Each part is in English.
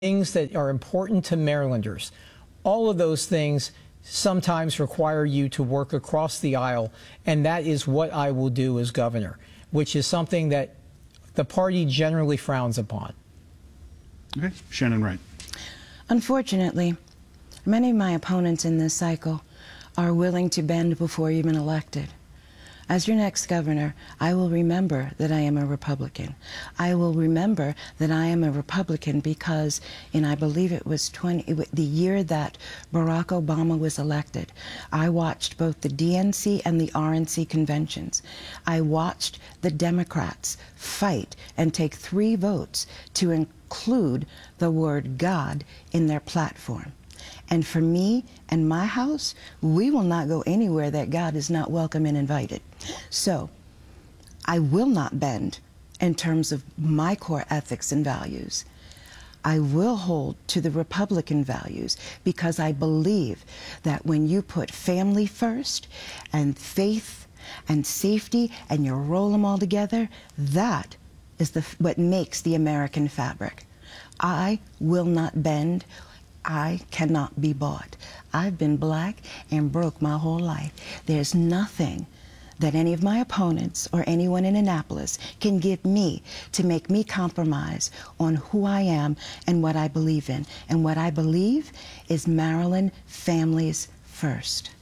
things that are important to Marylanders. All of those things sometimes require you to work across the aisle, and that is what I will do as governor, which is something that the party generally frowns upon. Okay, Shannon Wright. Unfortunately, many of my opponents in this cycle are willing to bend before even elected. As your next governor, I will remember that I am a Republican. I will remember that I am a Republican because I believe it was the year that Barack Obama was elected, I watched both the DNC and the RNC conventions. I watched the Democrats fight and take 3 votes to include the word God in their platform. And for me and my house, we will not go anywhere that God is not welcome and invited. So I will not bend in terms of my core ethics and values. I will hold to the Republican values because I believe that when you put family first and faith and safety and you roll them all together, that is what makes the American fabric. I will not bend. I cannot be bought. I've been black and broke my whole life. There's nothing that any of my opponents or anyone in Annapolis can give me to make me compromise on who I am and what I believe in. And what I believe is Maryland families first.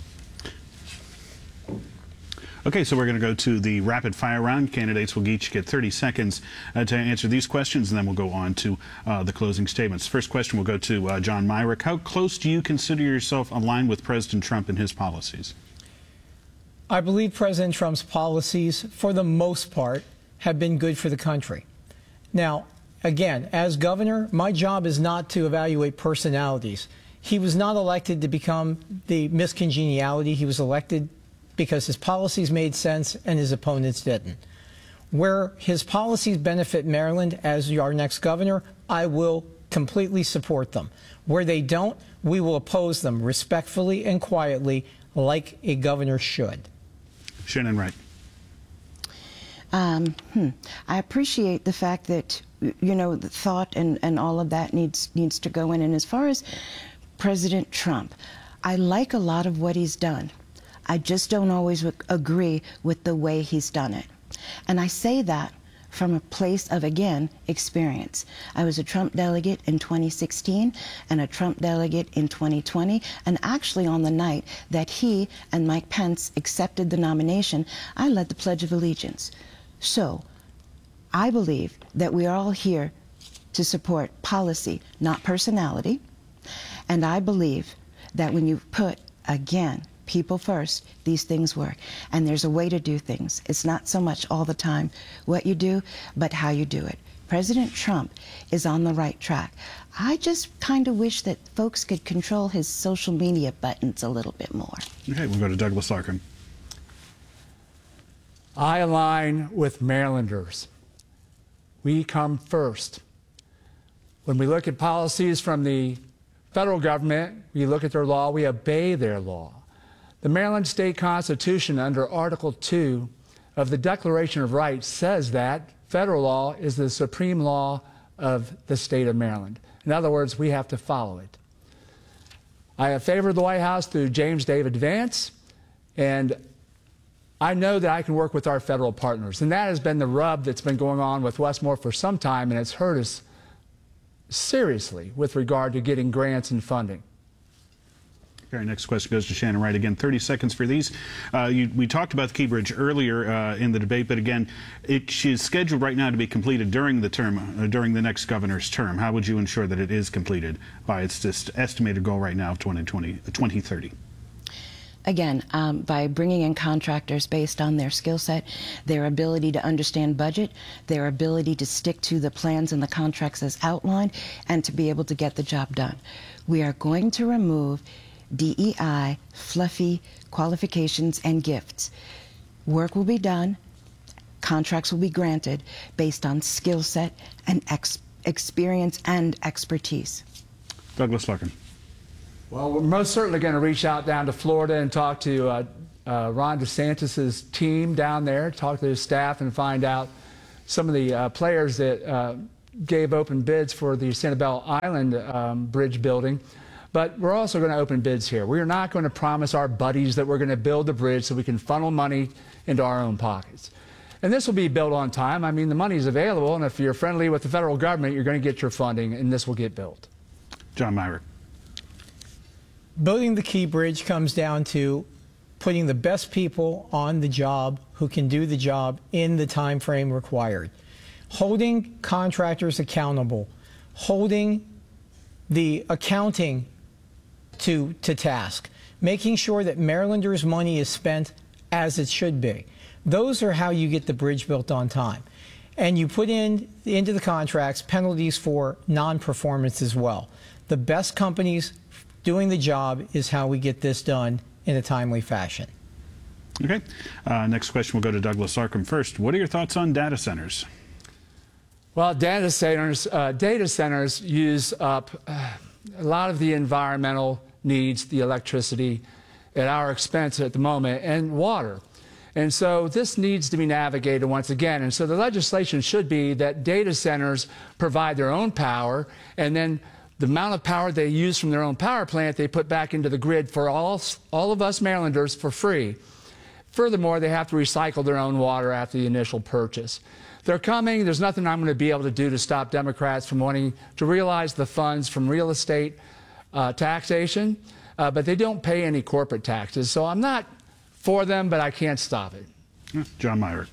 Okay, so we're going to go to the rapid fire round. Candidates will each get 30 seconds to answer these questions, and then we'll go on to the closing statements. First question will go to John Myrick. How close do you consider yourself aligned with President Trump and his policies? I believe President Trump's policies, for the most part, have been good for the country. Now, again, as governor, my job is not to evaluate personalities. He was not elected to become the Miss Congeniality. He was elected because his policies made sense and his opponents didn't. Where his policies benefit Maryland as our next governor, I will completely support them. Where they don't, we will oppose them respectfully and quietly, like a governor should. Shannon Wright. I appreciate the fact that, you know, the thought and all of that needs to go in. And as far as President Trump, I like a lot of what he's done. I just don't always agree with the way he's done it. And I say that from a place of, again, experience. I was a Trump delegate in 2016 and a Trump delegate in 2020. And actually on the night that he and Mike Pence accepted the nomination, I led the Pledge of Allegiance. So I believe that we are all here to support policy, not personality. And I believe that when you put, again, people first, these things work. And there's a way to do things. It's not so much all the time what you do, but how you do it. President Trump is on the right track. I just kind of wish that folks could control his social media buttons a little bit more. Okay, we'll go to Douglas Larkin. I align with Marylanders. We come first. When we look at policies from the federal government, we look at their law, we obey their law. The Maryland State Constitution under Article 2 of the Declaration of Rights says that federal law is the supreme law of the state of Maryland. In other words, we have to follow it. I have favored the White House through James David Vance, and I know that I can work with our federal partners. And that has been the rub that's been going on with Westmore for some time, and it's hurt us seriously with regard to getting grants and funding. Our next question goes to Shannon Wright. Again, 30 seconds for these. We talked about the Key Bridge earlier in the debate, but again, it is scheduled right now to be completed during the term, during the next governor's term. How would you ensure that it is completed by its estimated goal right now of 2030? Again, by bringing in contractors based on their skill set, their ability to understand budget, their ability to stick to the plans and the contracts as outlined, and to be able to get the job done. We are going to remove DEI, fluffy qualifications and gifts. Work will be done, contracts will be granted based on skill set and experience and expertise. Douglas Larkin. Well, we're most certainly going to reach out down to Florida and talk to Ron DeSantis' team down there, talk to his staff and find out some of the players that gave open bids for the Sanibel Island bridge building, but we're also going to open bids here. We are not going to promise our buddies that we're going to build the bridge so we can funnel money into our own pockets. And this will be built on time. I mean, the money is available, and if you're friendly with the federal government, you're going to get your funding, and this will get built. John Myrick. Building the Key Bridge comes down to putting the best people on the job who can do the job in the time frame required. Holding contractors accountable, holding the accounting to task, making sure that Marylanders' money is spent as it should be. Those are how you get the bridge built on time. And you put into the contracts penalties for non-performance as well. The best companies doing the job is how we get this done in a timely fashion. Okay. Next question will go to Douglas Larkham first. What are your thoughts on data centers? Well, data centers use up a lot of the environmental needs, the electricity at our expense at the moment, and water. And so this needs to be navigated once again. And so the legislation should be that data centers provide their own power, and then the amount of power they use from their own power plant, they put back into the grid for all of us Marylanders for free. Furthermore, they have to recycle their own water after the initial purchase. They're coming. There's nothing I'm going to be able to do to stop Democrats from wanting to realize the funds from real estate taxation, but they don't pay any corporate taxes. So I'm not for them, but I can't stop it. John Myrick.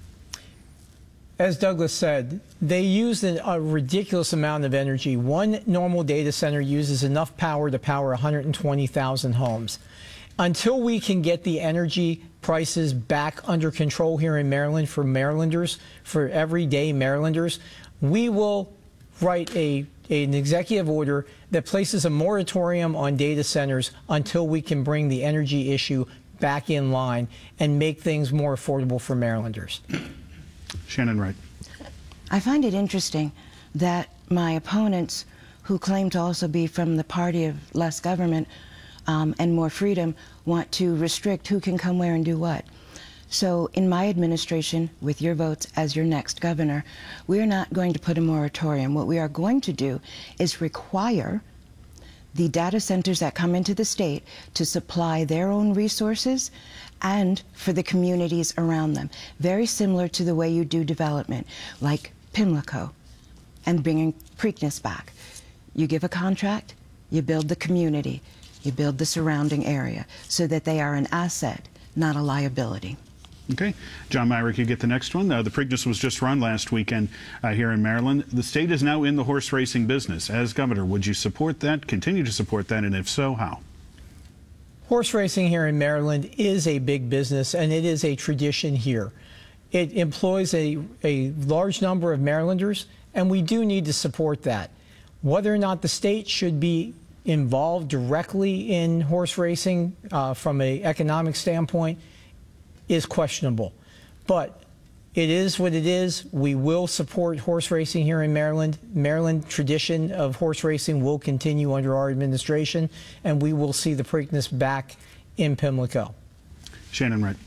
As Douglas said, they use a ridiculous amount of energy. One normal data center uses enough power to power 120,000 homes. Until we can get the energy prices back under control here in Maryland for Marylanders, for everyday Marylanders, we will write an executive order that places a moratorium on data centers until we can bring the energy issue back in line and make things more affordable for Marylanders. Shannon Wright. I find it interesting that my opponents, who claim to also be from the party of less government and more freedom, want to restrict who can come where and do what. So in my administration, with your votes as your next governor, we're not going to put a moratorium. What we are going to do is require the data centers that come into the state to supply their own resources and for the communities around them. Very similar to the way you do development, like Pimlico and bringing Preakness back. You give a contract, you build the community, you build the surrounding area so that they are an asset, not a liability. Okay. John Myrick, you get the next one. The Preakness was just run last weekend here in Maryland. The state is now in the horse racing business. As governor, would you support that, continue to support that, and if so, how? Horse racing here in Maryland is a big business, and it is a tradition here. It employs a large number of Marylanders, and we do need to support that. Whether or not the state should be involved directly in horse racing from an economic standpoint is questionable. But it is what it is. We will support horse racing here in Maryland. Maryland tradition of horse racing will continue under our administration, and we will see the Preakness back in Pimlico. Shannon Wright.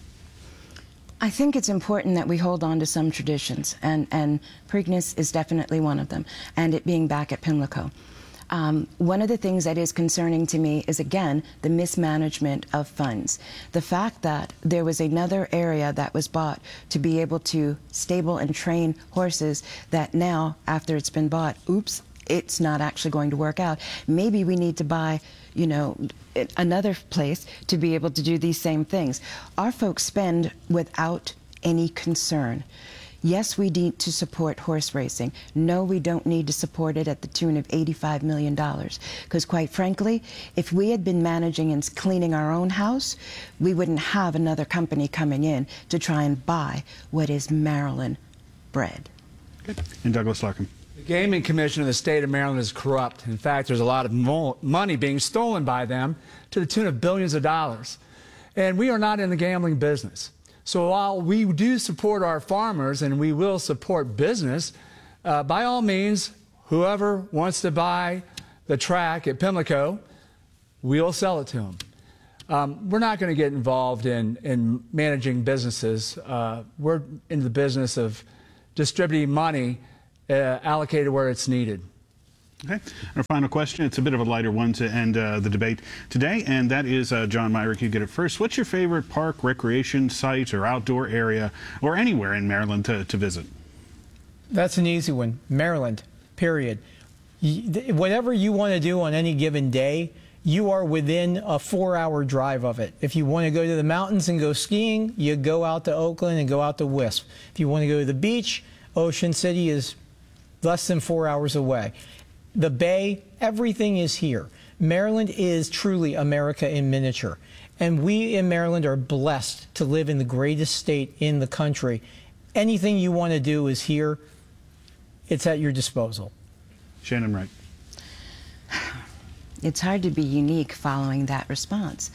I think it's important that we hold on to some traditions, and Preakness is definitely one of them, and it being back at Pimlico. One of the things that is concerning to me is, again, the mismanagement of funds. The fact that there was another area that was bought to be able to stable and train horses that now, after it's been bought, oops, it's not actually going to work out. Maybe we need to buy, you know, another place to be able to do these same things. Our folks spend without any concern. Yes, we need to support horse racing. No, we don't need to support it at the tune of $85 million. Because quite frankly, if we had been managing and cleaning our own house, we wouldn't have another company coming in to try and buy what is Maryland bred. Good. And Douglas Larkham. The Gaming Commission of the state of Maryland is corrupt. In fact, there's a lot of money being stolen by them to the tune of billions of dollars. And we are not in the gambling business. So while we do support our farmers and we will support business, by all means, whoever wants to buy the track at Pimlico, we'll sell it to them. We're not going to get involved in managing businesses. We're in the business of distributing money allocated where it's needed. Okay. Our final question, it's a bit of a lighter one to end the debate today, and that is, John Myrick, you get it first. What's your favorite park, recreation site, or outdoor area, or anywhere in Maryland to visit? That's an easy one. Maryland, period. Whatever you want to do on any given day, you are within a 4-hour drive of it. If you want to go to the mountains and go skiing, you go out to Oakland and go out to Wisp. If you want to go to the beach, Ocean City is less than 4 hours away. The Bay, everything is here. Maryland is truly America in miniature. And we in Maryland are blessed to live in the greatest state in the country. Anything you want to do is here. It's at your disposal. Shannon Wright. It's hard to be unique following that response.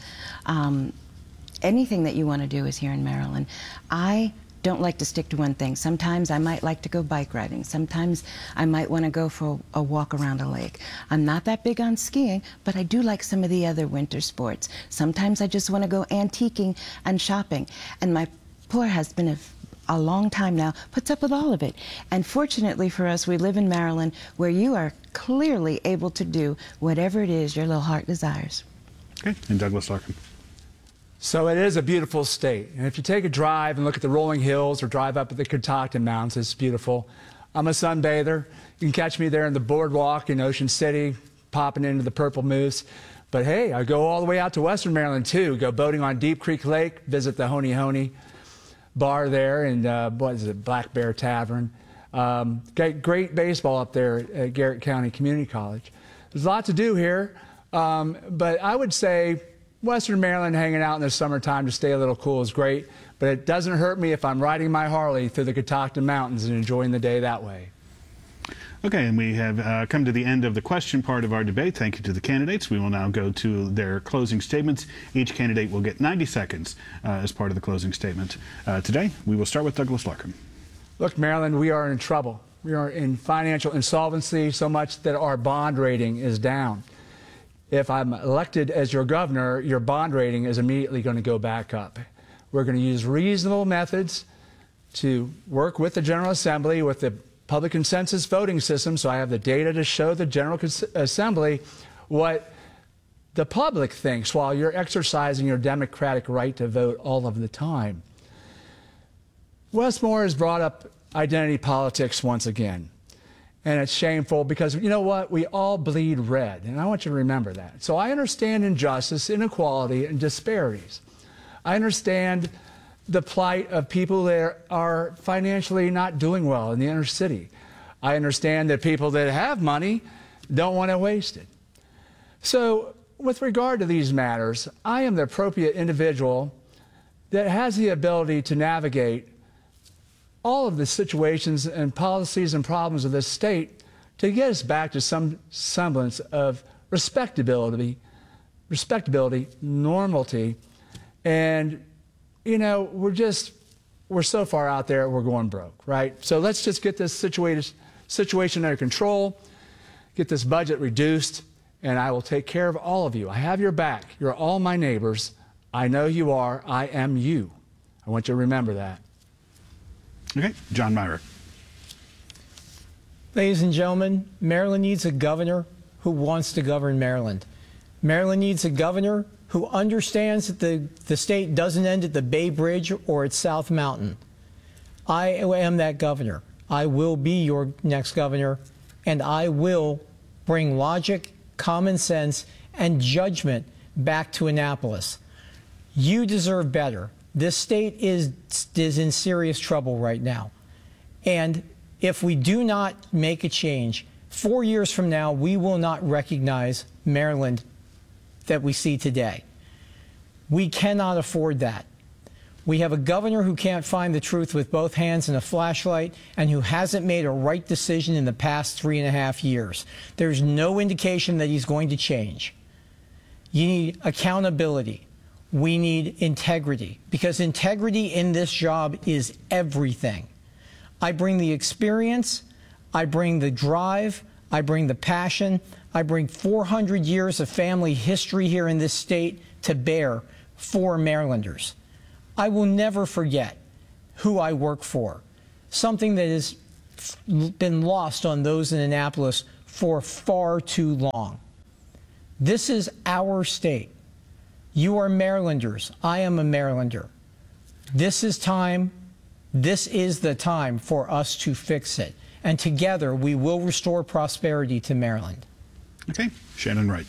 Anything that you want to do is here in Maryland. I don't like to stick to one thing. Sometimes I might like to go bike riding. Sometimes I might want to go for a walk around a lake. I'm not that big on skiing, but I do like some of the other winter sports. Sometimes I just want to go antiquing and shopping. And my poor husband of a long time now puts up with all of it. And fortunately for us, we live in Maryland where you are clearly able to do whatever it is your little heart desires. Okay, and Douglas Larkin. So it is a beautiful state. And if you take a drive and look at the rolling hills or drive up at the Catoctin Mountains, it's beautiful. I'm a sunbather. You can catch me there in the boardwalk in Ocean City, popping into the Purple Moose. But hey, I go all the way out to Western Maryland too. Go boating on Deep Creek Lake, visit the Honey Honey bar there, and what is it, Black Bear Tavern. Great baseball up there at Garrett County Community College. There's a lot to do here, but I would say Western Maryland, hanging out in the summertime to stay a little cool is great, but it doesn't hurt me if I'm riding my Harley through the Catoctin Mountains and enjoying the day that way. Okay, and we have come to the end of the question part of our debate. Thank you to the candidates. We will now go to their closing statements. Each candidate will get 90 seconds as part of the closing statement. Today, we will start with Douglas Larkin. Look, Maryland, we are in trouble. We are in financial insolvency so much that our bond rating is down. If I'm elected as your governor, your bond rating is immediately going to go back up. We're going to use reasonable methods to work with the General Assembly, with the public consensus voting system, so I have the data to show the General Assembly what the public thinks while you're exercising your democratic right to vote all of the time. Wes Moore has brought up identity politics once again. And it's shameful because, you know what, we all bleed red, and I want you to remember that. So I understand injustice, inequality, and disparities. I understand the plight of people that are financially not doing well in the inner city. I understand that people that have money don't want to waste it. So with regard to these matters, I am the appropriate individual that has the ability to navigate all of the situations and policies and problems of this state to get us back to some semblance of respectability, normality, and, you know, we're so far out there, we're going broke, right? So let's just get this situation under control, get this budget reduced, and I will take care of all of you. I have your back. You're all my neighbors. I know you are. I am you. I want you to remember that. Okay, John Myrick. Ladies and gentlemen, Maryland needs a governor who wants to govern Maryland. Maryland needs a governor who understands that the state doesn't end at the Bay Bridge or at South Mountain. I am that governor. I will be your next governor, and I will bring logic, common sense, and judgment back to Annapolis. You deserve better. This state is in serious trouble right now. And if we do not make a change, 4 years from now, we will not recognize Maryland that we see today. We cannot afford that. We have a governor who can't find the truth with both hands and a flashlight, and who hasn't made a right decision in the past 3.5 years. There's no indication that he's going to change. You need accountability. We need integrity, because integrity in this job is everything. I bring the experience, I bring the drive, I bring the passion, I bring 400 years of family history here in this state to bear for Marylanders. I will never forget who I work for. Something that is been lost on those in Annapolis for far too long. This is our state. You are Marylanders. I am a Marylander. This is the time for us to fix it. And together we will restore prosperity to Maryland. Okay, Shannon Wright.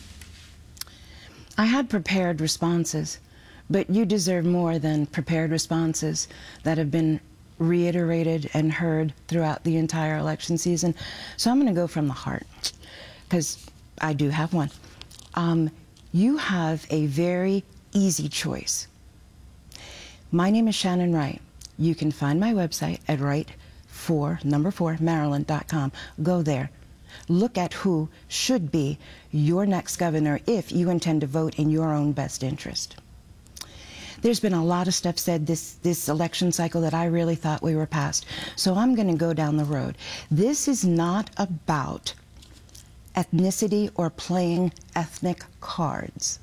I had prepared responses, but you deserve more than prepared responses that have been reiterated and heard throughout the entire election season. So I'm going to go from the heart, because I do have one. You have a very easy choice. My name is Shannon Wright. You can find my website at Maryland.com. Go there. Look at who should be your next governor if you intend to vote in your own best interest. There's been a lot of stuff said this election cycle that I really thought we were past. So I'm going to go down the road. This is not about ethnicity or playing ethnic cards.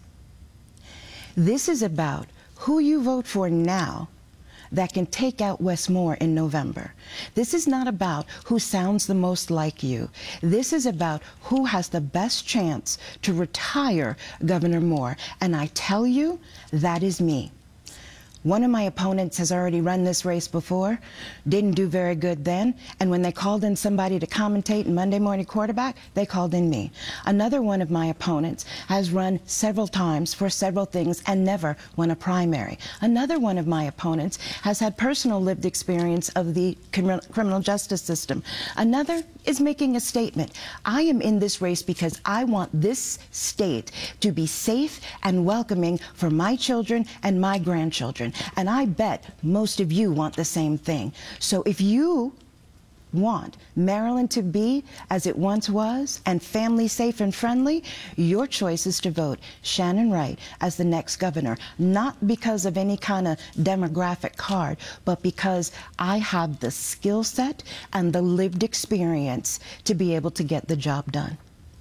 This is about who you vote for now that can take out Wes Moore in November. This is not about who sounds the most like you. This is about who has the best chance to retire Governor Moore. And I tell you, that is me. One of my opponents has already run this race before, didn't do very good then, and when they called in somebody to commentate in Monday Morning Quarterback, they called in me. Another one of my opponents has run several times for several things and never won a primary. Another one of my opponents has had personal lived experience of the criminal justice system. Another is making a statement. I am in this race because I want this state to be safe and welcoming for my children and my grandchildren. And I bet most of you want the same thing. So if you want Maryland to be as it once was and family safe and friendly, your choice is to vote Shannon Wright as the next governor, not because of any kind of demographic card, but because I have the skill set and the lived experience to be able to get the job done.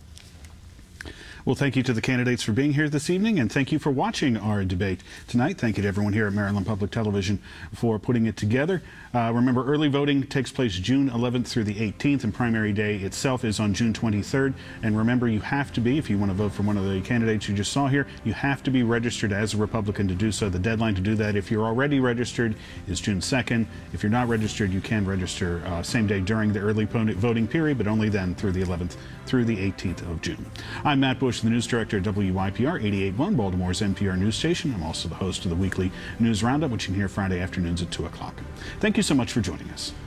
Well, thank you to the candidates for being here this evening, and thank you for watching our debate tonight. Thank you to everyone here at Maryland Public Television for putting it together. Remember, early voting takes place June 11th through the 18th, and primary day itself is on June 23rd. And remember, you have to be, if you want to vote for one of the candidates you just saw here, you have to be registered as a Republican to do so. The deadline to do that, if you're already registered, is June 2nd. If you're not registered, you can register same day during the early voting period, but only then through the 11th through the 18th of June. I'm Matt Bush, the news director at WYPR 88.1, Baltimore's NPR news station. I'm also the host of the weekly News Roundup, which you can hear Friday afternoons at 2 o'clock. Thank you so much for joining us.